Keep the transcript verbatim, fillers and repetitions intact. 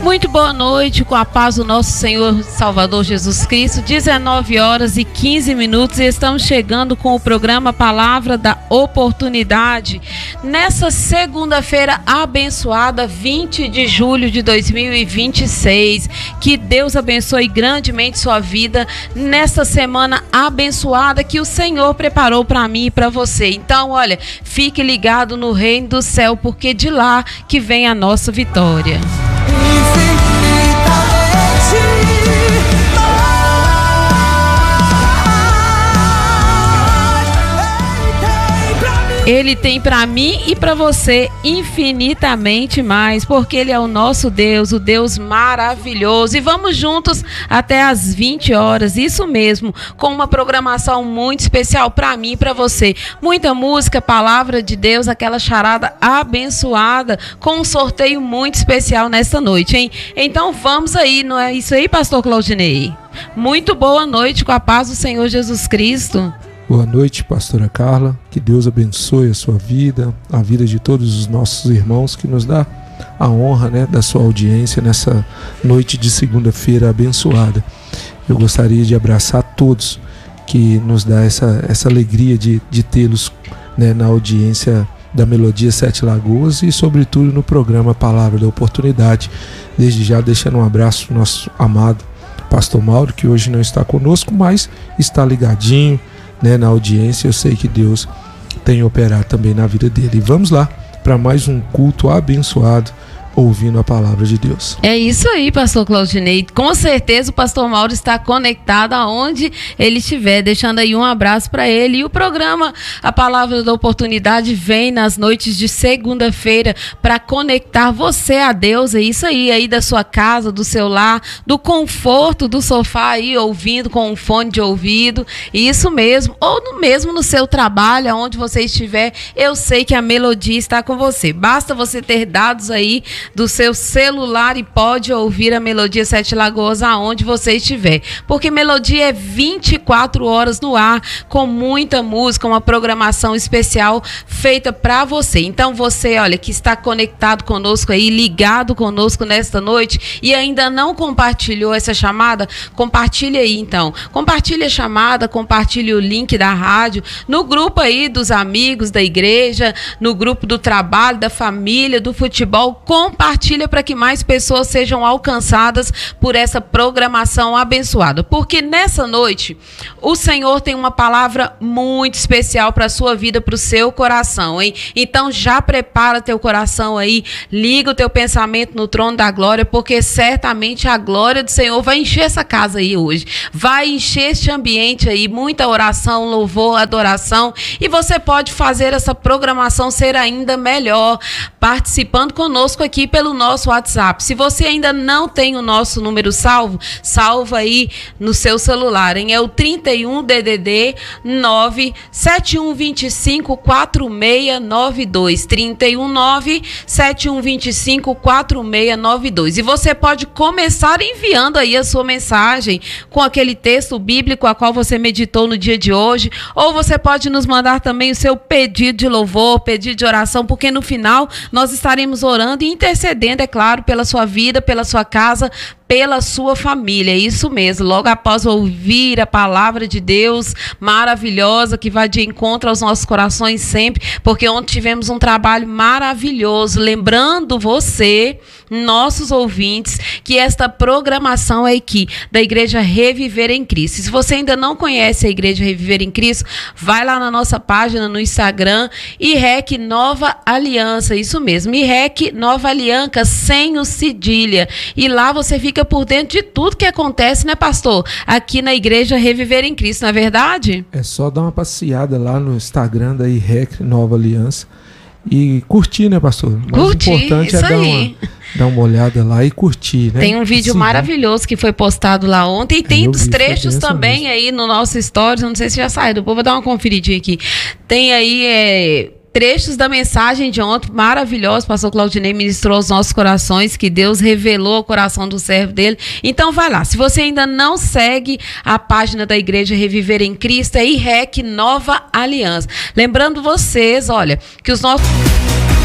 Muito boa noite, com a paz do nosso Senhor Salvador Jesus Cristo. Dezenove horas e quinze minutos e estamos chegando com o programa Palavra da Oportunidade. Nessa segunda-feira abençoada, vinte de julho de dois mil e vinte e seis. Que Deus abençoe grandemente sua vida nessa semana abençoada que o Senhor preparou para mim e para você. Então, olha, fique ligado no Reino do Céu, porque de lá que vem a nossa vitória. Ele tem para mim e para você infinitamente mais, porque Ele é o nosso Deus, o Deus maravilhoso. E vamos juntos até às vinte horas, isso mesmo, com uma programação muito especial para mim e para você. Muita música, palavra de Deus, aquela charada abençoada, com um sorteio muito especial nesta noite, hein? Então vamos aí, não é isso aí, pastor Claudinei? Muito boa noite, com a paz do Senhor Jesus Cristo. Boa noite, pastora Carla, que Deus abençoe a sua vida, a vida de todos os nossos irmãos, que nos dá a honra, né, da sua audiência nessa noite de segunda-feira abençoada. Eu gostaria de abraçar todos, que nos dá essa, essa alegria de, de tê-los, né, na audiência da Melodia Sete Lagoas e sobretudo no programa Palavra da Oportunidade. Desde já deixando um abraço ao nosso amado pastor Mauro, que hoje não está conosco, mas está ligadinho, né, na audiência. Eu sei que Deus tem operado também na vida dele. E vamos lá para mais um culto abençoado, ouvindo a palavra de Deus. É isso aí, pastor Claudinei. Com certeza o pastor Mauro está conectado aonde ele estiver, deixando aí um abraço para ele. E o programa A Palavra da Oportunidade vem nas noites de segunda-feira para conectar você a Deus. É isso aí, aí da sua casa, do seu lar, do conforto do sofá aí, ouvindo com um fone de ouvido. Isso mesmo, ou no, mesmo no seu trabalho, aonde você estiver, eu sei que a melodia está com você. Basta você ter dados aí do seu celular e pode ouvir a Melodia Sete Lagoas aonde você estiver, porque Melodia é vinte e quatro horas no ar, com muita música, uma programação especial feita para você. Então você, olha, que está conectado conosco aí, ligado conosco nesta noite e ainda não compartilhou essa chamada, compartilhe aí então, compartilhe a chamada, compartilhe o link da rádio, no grupo aí dos amigos da igreja, no grupo do trabalho, da família, do futebol. Com Compartilha para que mais pessoas sejam alcançadas por essa programação abençoada. Porque nessa noite, o Senhor tem uma palavra muito especial para a sua vida, para o seu coração, hein? Então já prepara teu coração aí, liga o teu pensamento no trono da glória, porque certamente a glória do Senhor vai encher essa casa aí hoje. Vai encher este ambiente aí, muita oração, louvor, adoração. E você pode fazer essa programação ser ainda melhor, participando conosco aqui pelo nosso WhatsApp. Se você ainda não tem o nosso número salvo, salva aí no seu celular, hein? É o trinta e um D D D nove sete um dois cinco quatro seis nove dois, trinta e um nove sete um dois cinco quatro seis nove dois. E você pode começar enviando aí a sua mensagem com aquele texto bíblico a qual você meditou no dia de hoje, ou você pode nos mandar também o seu pedido de louvor, pedido de oração, porque no final nós estaremos orando e intercedendo, é claro, pela sua vida, pela sua casa, pela sua família. Isso mesmo, logo após ouvir a palavra de Deus maravilhosa, que vai de encontro aos nossos corações sempre, porque ontem tivemos um trabalho maravilhoso, lembrando você, nossos ouvintes, que esta programação é aqui da Igreja Reviver em Cristo. Se você ainda não conhece a Igreja Reviver em Cristo, vai lá na nossa página no Instagram, I R E C Nova Aliança, isso mesmo, I R E C Nova Aliança, sem o cedilha, e lá você fica por dentro de tudo que acontece, né, pastor? Aqui na Igreja Reviver em Cristo, não é verdade? É só dar uma passeada lá no Instagram da I R E C Nova Aliança e curtir, né, pastor? O mais curtir, importante isso é dar aí. uma, dar uma olhada lá e curtir, né? Tem um vídeo Sim, maravilhoso que foi postado lá ontem e tem os trechos também mesmo. aí no nosso stories, não sei se já saiu, depois vou dar uma conferidinha aqui. Tem aí é, trechos da mensagem de ontem, maravilhoso, o pastor Claudinei ministrou aos nossos corações, que Deus revelou o coração do servo dele. Então vai lá, se você ainda não segue a página da Igreja Reviver em Cristo, é I R E C Nova Aliança. Lembrando vocês, olha, que os nossos...